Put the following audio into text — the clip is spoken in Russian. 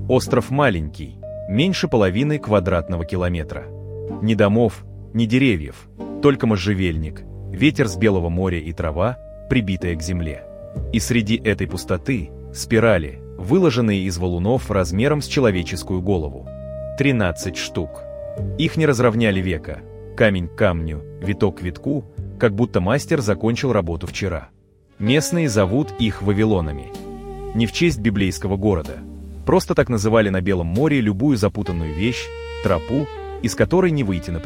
Остров маленький, меньше половины квадратного километра. Ни домов, ни деревьев, только можжевельник, ветер с Белого моря и трава, прибитая к земле. И среди этой пустоты спирали, выложенные из валунов размером с человеческую голову. 13 штук. Их не разровняли века. Камень к камню, виток к витку, как будто мастер закончил работу вчера. Местные зовут их Вавилонами. Не в честь библейского города. Просто так называли на Белом море любую запутанную вещь, тропу, из которой не выйти напрямую.